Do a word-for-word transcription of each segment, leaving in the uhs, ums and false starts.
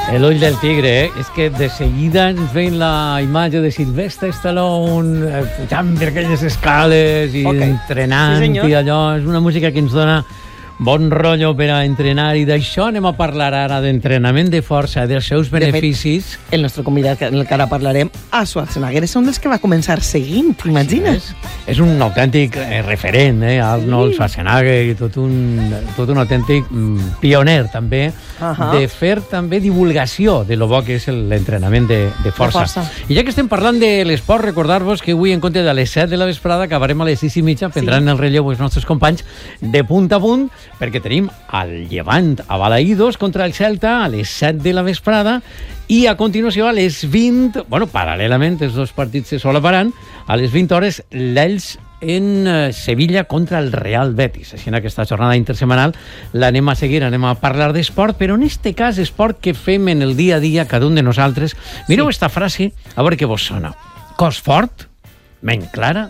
L'ull del tigre, eh? És que de seguida ens veiem la imatge de Sylvester Stallone eh, pujant per aquelles escales i okay. entrenant sí, i allò. És una música que ens dona bon rotllo per a entrenar i d'això anem a parlar ara d'entrenament de força, dels seus beneficis. De fet, el nostre convidat, en el que ara parlarem, a Schwarzenegger, és un dels que va començar seguint, t'imagines? És, és un autèntic eh, referent, eh? Arnold Schwarzenegger, i tot un, tot un autèntic mm, pioner, també, uh-huh. de fer també divulgació de lo bo que és l'entrenament de, de, força. de força. I ja que estem parlant de l'esport, recordar-vos que avui, en compte de les set de la vesprada, acabarem a les sis i mitja, prendran sí. el relleu els nostres companys de punt a punt, perquè tenim el Llevant a Balaïdos contra el Celta a les set de la vesprada i a continuació a les vint, bueno, paral·lelament, els dos partits se solaparan, a les vint hores l'Elx en Sevilla contra el Real Betis. Així en aquesta jornada intersemanal l'anem a seguir, anem a parlar d'esport, però en este cas esport que fem en el dia a dia cada un de nosaltres. Mireu sí. esta frase, a veure què vos sona. Cos fort, ment clara,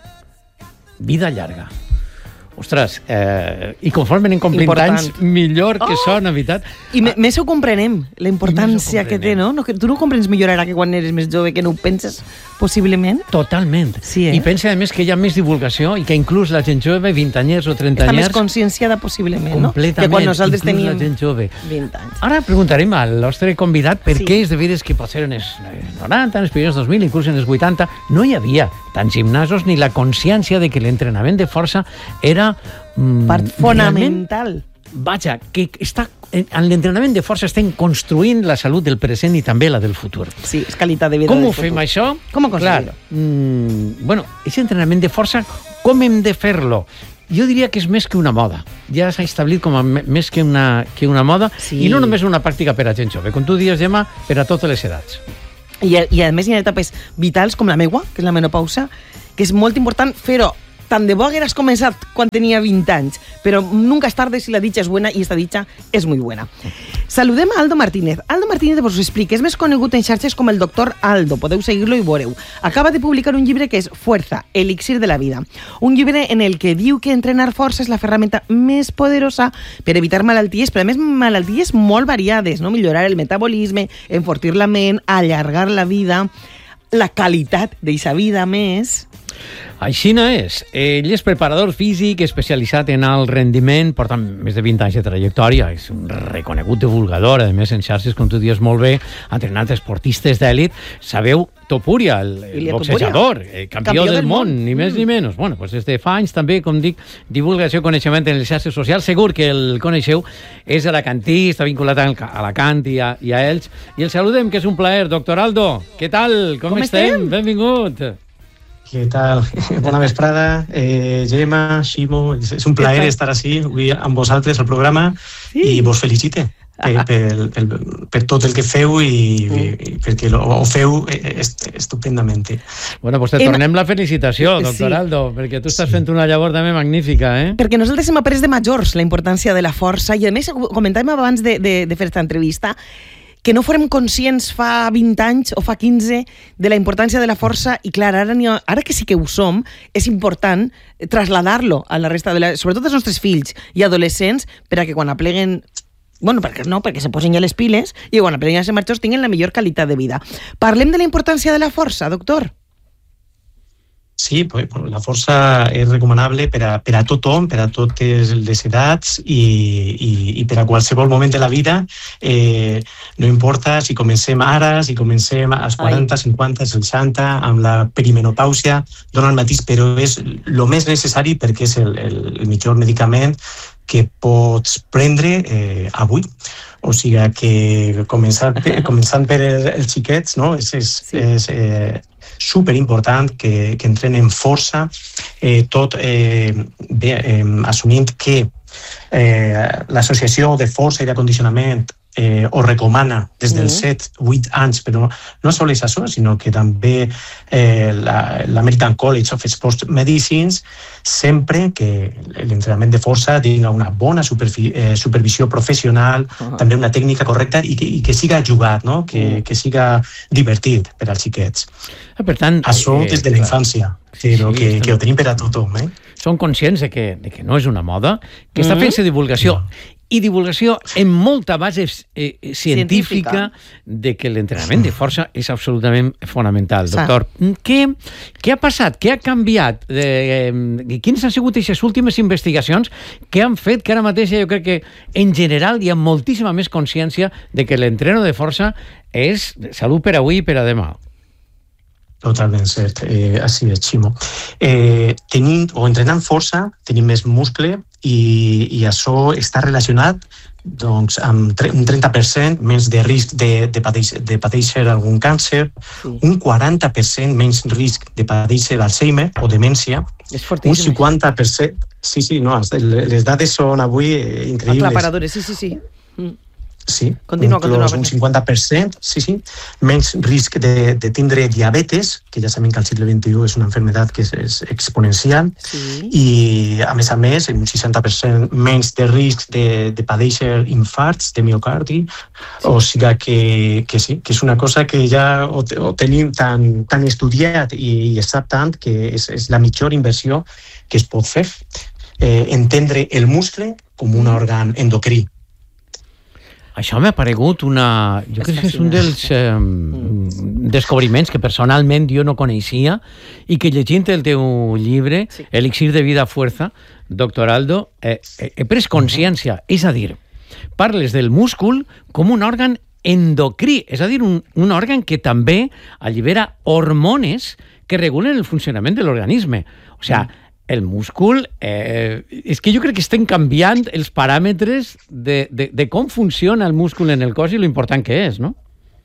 vida llarga. Ostres, eh, i conforme anem complint anys, millor que oh! sona, veritat. I ah. més ho comprenem, la importància que té, no? no que tu no ho comprens millor ara que quan eres més jove, que no ho penses possiblement? Totalment. Sí, eh? I pensa, a més, que hi ha més divulgació i que inclús la gent jove, vint anyers o trenta anyers... Està més conscienciada possiblement, no? Completament, que quan nosaltres teníem la gent jove. vint anys. Ara preguntarem al nostre convidat per sí. què és de veres que potser en els noranta, en els primers dos mil, inclús en els vuitanta, no hi havia tants gimnasos ni la consciència de que l'entrenament de força era mm, part fonamental. Vaja, que està, en l'entrenament de força estem construint la salut del present i també la del futur. Sí, és qualitat de vida. Com ho fem, això? Com aconseguir-ho? Mm, bueno, aquest entrenament de força, com hem de fer-lo? Jo diria que és més que una moda. Ja s'ha establit com a més que una, que una moda sí. i no només una pràctica per a gent jove. Com tu dius, Gemma, per a totes les edats. I, i a més hi ha etapes vitals com la meua, que és la menopausa, que és molt important fer-ho. Tant de bo hagueras començat quan tenia vint anys, però nunca és tarde si la dicha és buena i esta dicha és muy buena. Saludem a Aldo Martínez. Aldo Martínez vos ho explica, és més conegut en xarxes com el doctor Aldo, podeu seguir-lo i veureu. Acaba de publicar un llibre que és Fuerza, elixir de la vida. Un llibre en el que diu que entrenar força és la ferramenta més poderosa per evitar malalties, però a més malalties molt variades, no? Millorar el metabolisme, enfortir la ment, allargar la vida, la qualitat d'eixa vida més... Així no és. Ell és preparador físic especialitzat en el rendiment, porta més de vint anys de trajectòria, és un reconegut divulgador, a més en xarxes, com tu dius molt bé, ha entrenat esportistes d'èlit. Sabeu Topuria, el, el boxejador, el campió, campió del, del món, món, ni més mm. ni menys. Bueno, pues des de fa anys també, com dic, divulgació i coneixement en les xarxes socials. Segur que el coneixeu, és alacantí, està vinculat a Alacant i a, i a Elx. I el saludem, que és un plaer. Doctor Aldo, què tal? Com, com estem? estem? Benvingut. Què tal? Bona vesprada, eh, Gemma, Ximo, és, és un plaer estar així avui amb vosaltres al programa sí. i vos felicite per, per, per, per tot el que feu i, i, i perquè lo, ho feu est, estupendament. Bueno, pues te tornem la felicitació, doctor sí. Aldo, perquè tu estàs sí. fent una llavor també magnífica, eh? Perquè nosaltres hem après de majors la importància de la força i a més comentàvem abans de, de, de fer aquesta entrevista que no fórem conscients fa vint anys o fa quinze de la importància de la força i clar, ara, ha, ara que sí que ho som, és important traslladar-lo a la resta de la, sobretot als nostres fills i adolescents per a que quan apleguen, bueno, perquè no, perquè se posin ja les piles i quan apleguen a ser majors tinguin la millor qualitat de vida. Parlem de la importància de la força, doctor. Sí, la força és recomanable per a, per a tothom, per a totes les edats i, i, i per a qualsevol moment de la vida. Eh, no importa si comencem ara, si comencem als quaranta, Ai. cinquanta, seixanta, amb la perimenopàusia, dona el mateix, però és el més necessari perquè és el, el, el millor medicament que pots prendre eh, avui. O sigui que començant, començant per els xiquets, no? és, és, sí. és eh, superimportant que, que entrenen força, eh, tot eh, bé, eh, assumint que eh, l'Associació de Força i d'Acondicionament eh, ho recomana des dels set a vuit anys, però no sols això, sinó que també eh, l'American College of Sports Medicines sempre que l'entrenament de força tinga una bona eh, supervisió professional, uh-huh. també una tècnica correcta i que, i que siga jugat, no? que, uh-huh. que siga divertit per als xiquets. Per tant, això eh, des de la infància, però sí, que, que ho tenim per a tothom. Eh? Són conscients de que, de que no és una moda, que està fent-se divulgació. No. i divulgació amb molta base eh, científica, científica de que l'entrenament de força és absolutament fonamental. Doctor, què, què ha passat? Què ha canviat? Eh, quines han sigut aquestes últimes investigacions que han fet que ara mateix jo crec que en general hi ha moltíssima més consciència de que l'entreno de força és salut per avui i per a demà? Totalment cert, eh, així és, Ximo. Eh, tenint o entrenant força, tenim més muscle i, i això està relacionat doncs, amb un trenta per cent menys de risc de, de, pateixer, de pateixer algun càncer, sí. Un quaranta per cent menys risc de pateixer Alzheimer o demència, un cinquanta per cent... Sí, sí, no, les dades són avui increïbles. Aclaparadores, sí, sí, sí. Mm. Sí, continua, continua, un cinquanta per cent, sí, sí, menys risc de, de tindre diabetes, que ja sabem que al segle vint-i-u és una malaltia que és, és exponencial, sí. I a més a més, un seixanta per cent menys de risc de, de padeixer infarts de miocardi, sí. O sigui que, que sí, que és una cosa que ja ho, ho tenim tan, tan estudiat i, i es sap tant que és, és la millor inversió que es pot fer, eh, entendre el muscle com un òrgan endocrí. Això m'ha paregut una... Jo crec que és un dels eh, descobriments que personalment jo no coneixia i que llegint el teu llibre, sí. Elixir de vida fuerza, doctor Aldo, eh, he pres consciència. És a dir, parles del múscul com un òrgan endocrí, és a dir, un, un òrgan que també allibera hormones que regulen el funcionament de l'organisme. O sigui, mm. el múscul, eh, és que jo crec que estem canviant els paràmetres de, de, de com funciona el múscul en el cos i l'important que és, no?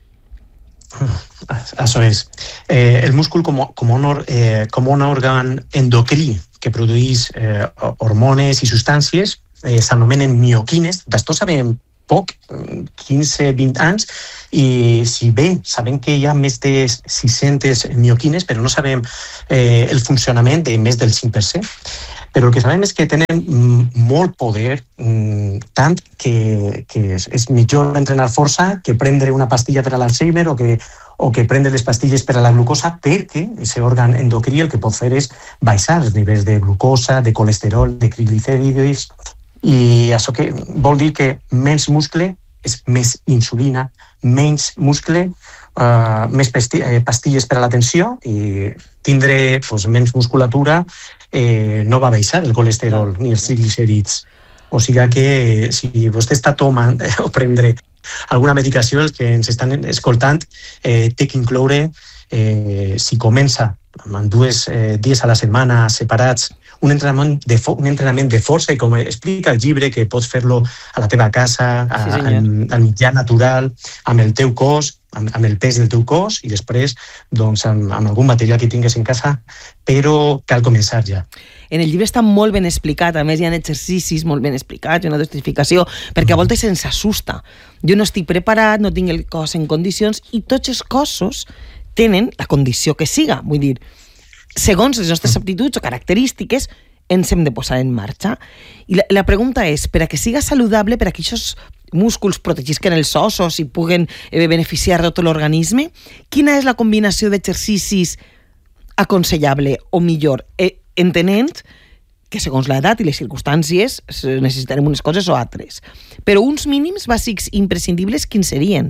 Això és. Eh, el múscul com, com, un, eh, com un òrgan endocrí que produeix eh, hormones i substàncies eh, s'anomenen mioquines. D'això sabem poc, quinze vint anys, i si bé sabem que hi ha més de sis-centes mioquines, però no sabem eh, el funcionament de més del cinc per cent. Però el que sabem és que tenen molt poder, tant que, que és, és millor entrenar força que prendre una pastilla per a l'Alzheimer o que, o que prendre les pastilles per a la glucosa, perquè aquest òrgan endocrí el que pot fer és baixar els nivells de glucosa, de colesterol, de triglicèrides. I això que vol dir que menys muscle és més insulina, menys muscle, uh, més pastilles per a l'atenció i tindre pues, menys musculatura eh, no va baixar el colesterol ni els triglicèrids. O sigui que si vostè està tomant eh, o prendre alguna medicació, els que ens estan escoltant, eh, té que incloure, eh, si comença amb dues eh, dies a la setmana separats, un entrenament, de fo- un entrenament de força, i com explica el llibre, que pots fer-lo a la teva casa, a, sí, al mitjà natural, amb el teu cos, amb, amb el pes del teu cos, i després doncs, amb, amb algun material que tingues en casa, però cal començar ja. En el llibre està molt ben explicat, a més hi ha exercicis molt ben explicats, una justificació, perquè a voltes se'ns assusta. Jo no estic preparat, no tinc el cos en condicions, i tots els cossos tenen la condició que siga, vull dir, segons les nostres aptituds o característiques, ens hem de posar en marxa. I la, la pregunta és, per a que siga saludable, per a que aquests músculs protegisquen els ossos i puguen eh, beneficiar de tot l'organisme, quina és la combinació d'exercicis aconsellable o millor, eh, entenent que segons l'edat i les circumstàncies necessitarem unes coses o altres. Però uns mínims bàsics imprescindibles, quins serien?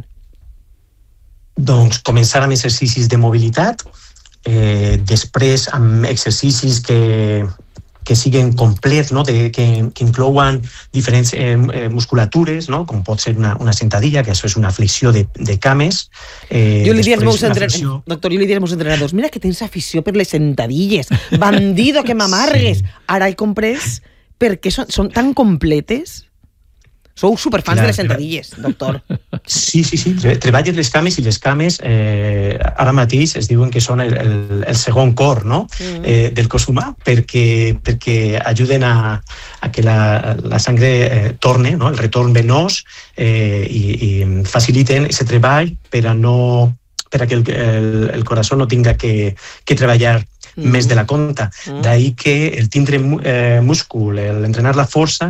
Doncs començar amb exercicis de mobilitat, eh, després amb exercicis que, que siguin complets, no? de, que, que inclouen diferents eh, musculatures, no? Com pot ser una, una sentadilla, que això és una flexió de, de cames. Eh, jo li diria als meus entrenadors, flexió... doctor, jo li diria als meus entrenadors, mira que tens afició per les sentadilles, bandido, que m'amargues. Sí. Ara he comprès perquè són, són tan completes. Sou superfans clar, de les sentadilles, doctor. Sí, sí, sí. Treballes les cames i les cames eh, ara mateix es diuen que són el, el, el segon cor, no? Mm. eh, del cos humà, perquè, perquè ajuden a, a que la, la sangre eh, torne, no? El retorn venós, eh, i, i faciliten aquest treball per a, no, per a que el, el, el corazón no tinga que, que treballar mm. més de la compta. Mm. D'ahí que el tindre eh, múscul, l'entrenar la força,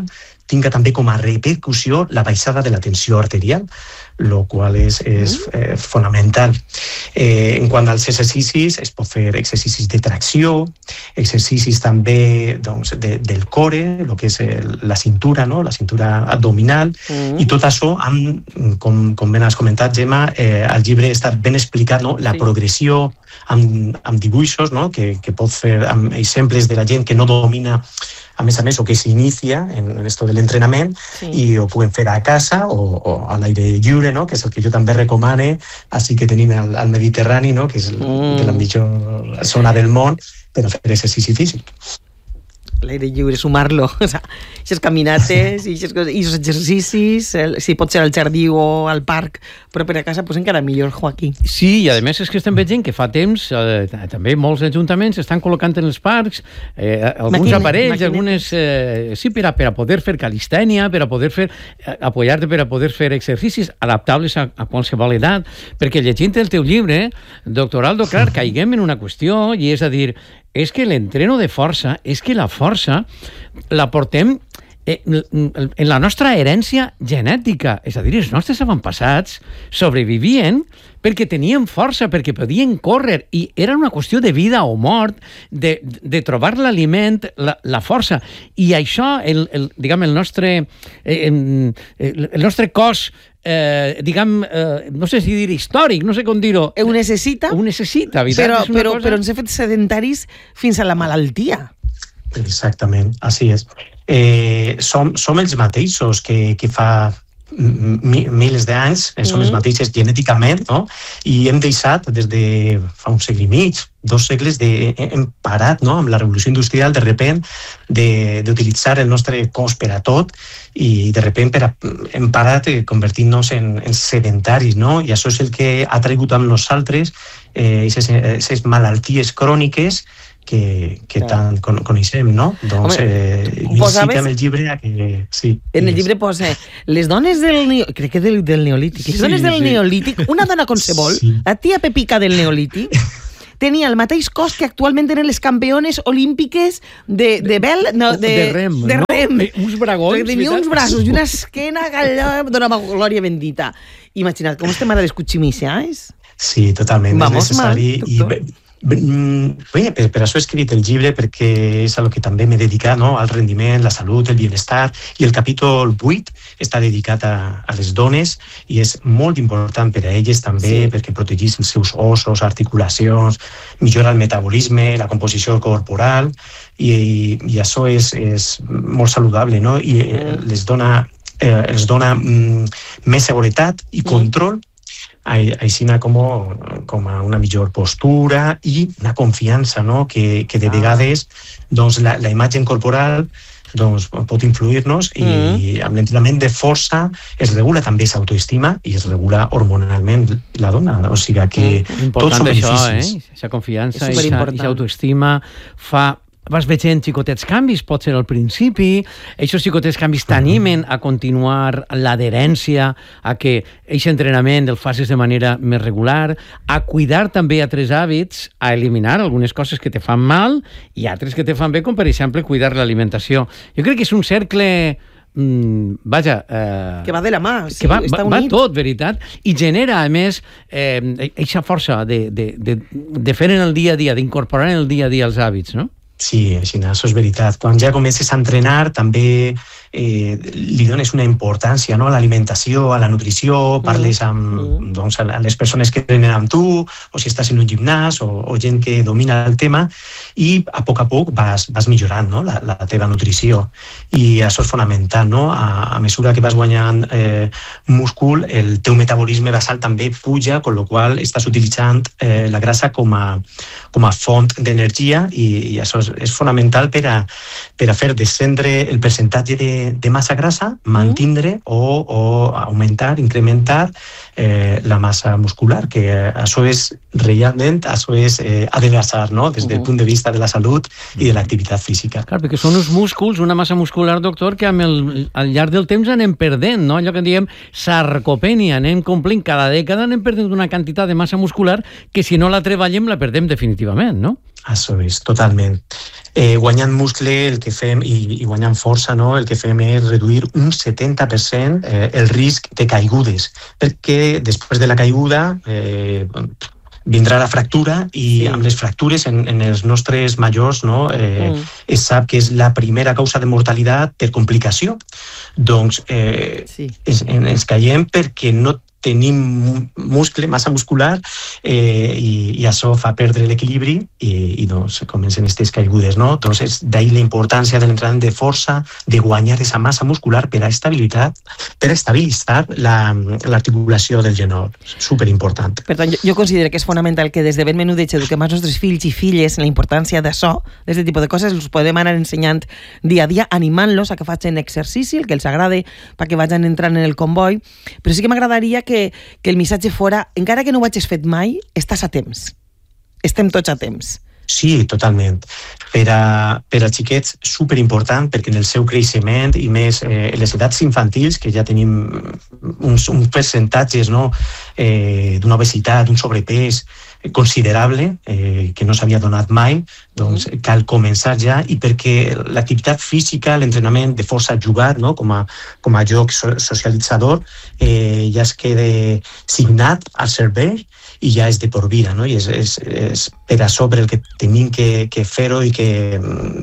tinga també com a repercussió la baixada de la tensió arterial, lo qual és, és eh, fonamental. Eh, en quant als exercicis, es pot fer exercicis de tracció, exercicis també doncs, de, del core, el que és el, la cintura, no? La cintura abdominal, mm. i tot això, amb, com, com ben has comentat, Gemma, eh, al llibre està ben explicat, no? La sí. progressió amb, amb dibuixos, no? que, que pot fer amb exemples de la gent que no domina, a més a més, o que s'inicia en esto de l'entrenament, sí. i ho puguem fer a casa o, o a l'aire lliure, no? Que és el que jo també recomane, així que tenim el, el Mediterrani, no? Que és el, mm. de la millor zona del món per a fer exercici físic. L'aire lliure, sumar-lo, o sea, aquestes caminates i aquests exercicis, el, si pot ser al jardí o al parc, però per a casa pues encara millor, Joaquí. Sí, i a més és que estem veient que fa temps eh, també molts ajuntaments estan col·locant en els parcs eh, alguns Maquine, aparells, maquinetes. algunes eh, sí, per a, per a poder fer calistènia, per a poder fer, eh, apoyar-te per a poder fer exercicis adaptables a, a qualsevol edat, perquè llegint el teu llibre, doctor Aldo, clar, caiguem en una qüestió, i és a dir, és que l'entreno de força, és que la força la portem en la nostra herència genètica. És a dir, els nostres avantpassats sobrevivien perquè tenien força, perquè podien córrer, i era una qüestió de vida o mort, de, de trobar l'aliment, la, la força. I això, el, el, diguem, el nostre, el, el nostre cos, eh, diguem, eh, no sé si dir històric, no sé com dir-ho. Ho necessita. Ho necessita, veritat? Però, és una però, cosa... però ens hem fet sedentaris fins a la malaltia. Exactament, així és. Eh, som, som els mateixos que, que fa mi, milers d'anys, eh, som mm. els mateixos genèticament, no? I hem deixat des de fa un segle i mig, dos segles, de, hem parat, no? Amb la revolució industrial, de repent, d'utilitzar el nostre cos per a tot, i de repent per a, hem parat eh, convertint-nos en, en sedentaris, no? I això és el que ha traigut amb nosaltres eh, aquestes malalties cròniques que, que tant coneixem, no? Doncs eh, incita en el llibre a que... Sí, en el llibre posa les dones del... Crec que del, del neolític. Les dones sí, del sí. neolític, una dona qualsevol, sí. la tia Pepica del neolític, tenia el mateix cos que actualment tenen les campeones olímpiques de, de vel... No, de, de rem, de no? rem. Uns bragons. Tenia uns braços i una esquena que allò donava glòria bendita. Imagina't, com estem ara d'escutximixes? Sí, totalment. Vamos és necessari. mal, I, Bé, per, per això he escrit el llibre, perquè és a lo que també m'he dedicat, no? Al rendiment, la salut, el bienestar, i el capítol vuit està dedicat a, a les dones, i és molt important per a elles també, sí. perquè protegís els seus ossos, articulacions, millora el metabolisme, la composició corporal, i, i, i això és, és molt saludable, no? I eh, les dona, eh, els dona mm, més seguretat i control, mm. així com, com a una millor postura i una confiança, no? que, que de vegades doncs, la, la imatge corporal doncs, pot influir-nos i mm. amb l'entrenament de força es regula també l'autoestima i es regula hormonalment la dona, o sigui que mm. tots són beneficis. Eh? Aquesta confiança i aquesta autoestima fa... Vas veient xicotets canvis, pot ser al principi, aquests xicotets canvis t'animen a continuar l'adherència, a que aquest entrenament el facis de manera més regular, a cuidar també altres hàbits, a eliminar algunes coses que te fan mal i altres que te fan bé, com per exemple cuidar l'alimentació. Jo crec que és un cercle... Mm, vaja... Eh, que va de la mà, sí, que va, està va, unit. Va tot, veritat, i genera, a més, aquesta eh, força de, de, de, de fer en el dia a dia, d'incorporar en el dia a dia els hàbits, no? Sí, així, això és veritat. Quan ja comences a entrenar, també eh, li dones una importància, no? A l'alimentació, a la nutrició, parles amb, mm. doncs, a les persones que entrenen amb tu, o si estàs en un gimnàs, o, o gent que domina el tema, i a poc a poc vas, vas millorant, no? la, la teva nutrició. I això és fonamental, no? A, a mesura que vas guanyant eh, múscul, el teu metabolisme basal també puja, amb la qual estàs utilitzant eh, la grassa com a, com a font d'energia, i, i això és és fonamental per a, per a fer descendre el percentatge de, de massa grassa, mantindre o, o augmentar, incrementar eh, la massa muscular, que eh, això és realment, això és eh, adelgaçar, no? Des del uh -huh. punt de vista de la salut i de l'activitat física. Clar, perquè són uns músculs, una massa muscular, doctor, que amb el, al llarg del temps anem perdent, no? Allò que en diem sarcopènia, anem complint cada dècada, anem perdent una quantitat de massa muscular que si no la treballem la perdem definitivament, no? Això és, totalment. Eh, guanyant muscle el que fem i, i guanyant força, no? El que fem és reduir un setanta per cent eh, el risc de caigudes, perquè després de la caiguda eh, vindrà la fractura i sí. amb les fractures en, en els nostres majors, no? eh, mm. es sap que és la primera causa de mortalitat per complicació. Doncs eh, sí. es, ens caiem perquè no tenim muscle, massa muscular, eh, i, i això fa perdre l'equilibri i, i doncs, comencen aquestes caigudes, no? Doncs és d'ahir la importància de l'entrenament de força, de guanyar aquesta massa muscular per a estabilitat, per a estabilitzar l'articulació la, del genoll. Superimportant. Per tant, jo, jo considero que és fonamental que des de ben menudets eduquem als nostres fills i filles en la importància d'això, d'aquest tipus de coses, els podem anar ensenyant dia a dia, animant-los a que facin exercici, el que els agrade, perquè vagin entrant en el comboi, però sí que m'agradaria que Que, que el missatge fora, encara que no ho hagis fet mai, estàs a temps. Estem tots a temps. Sí, totalment. Per a, per a xiquets, superimportant, perquè en el seu creixement, i més eh, en les edats infantils, que ja tenim uns, uns percentatges, no? eh, d'una obesitat, d'un sobrepès considerable, eh, que no s'havia donat mai, doncs cal començar ja, i perquè l'activitat física, l'entrenament de força jugat, no? com, a, com a joc socialitzador, eh, ja es queda signat al cervell i ja és de por vida, no? I és, és, és per a sobre el que tenim que, que fer-ho i que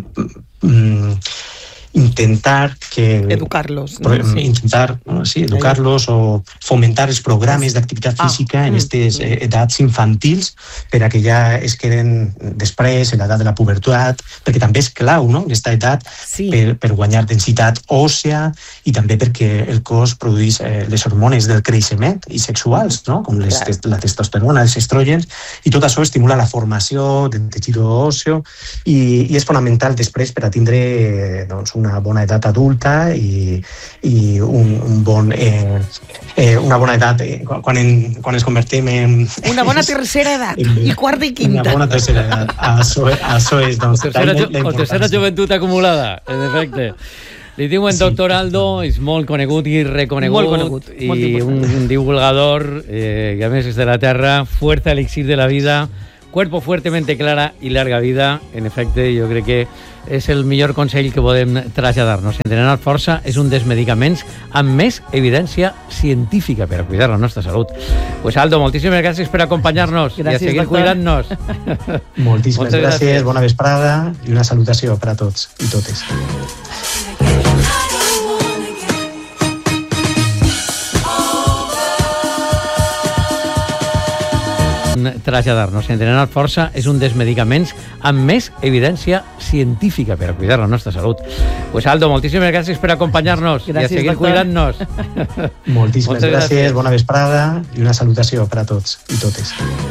mm, intentar que... Educar-los. No? Sí. Intentar no? sí, educar-los o fomentar els programes d'activitat física ah, en aquestes mm, edats infantils per a que ja es queden després, en l'edat de la pubertat, perquè també és clau, no?, aquesta edat sí. per, per guanyar densitat òssea i també perquè el cos produeix eh, les hormones del creixement i sexuals, no?, com les, la testosterona, els estrògens, i tot això estimula la formació del teixit òsseo i, i és fonamental després per a tindre doncs, una bona edat adulta i, i un, un bon, eh, eh, una bona edat eh, quan, en, quan ens convertim en... Una bona tercera edat, en, i quarta i quinta. Una bona tercera edat, això, això és... Doncs, o tercera, o tercera joventut acumulada, en efecte. Li diuen sí. doctor Aldo, és molt conegut i reconegut, molt conegut, i molt un, un divulgador, eh, que a més és de la Terra, fuerza elixir de la vida, cuerpo fuertemente clara y larga vida. En efecte, jo crec que és el millor consell que podem traslladar-nos. Entrenar força és un dels medicaments amb més evidència científica per a cuidar la nostra salut. Pues Aldo, moltíssimes gràcies per acompanyar-nos i a seguir cuidant-nos. Moltíssimes gràcies, gràcies, bona vesprada i una salutació per a tots i totes. Traslladar-nos. Entrenar força és un dels medicaments amb més evidència científica per a cuidar la nostra salut. Pues Aldo, moltíssimes gràcies per acompanyar-nos i a seguir cuidant-nos. Moltíssimes gràcies, gràcies, bona vesprada i una salutació per a tots i totes.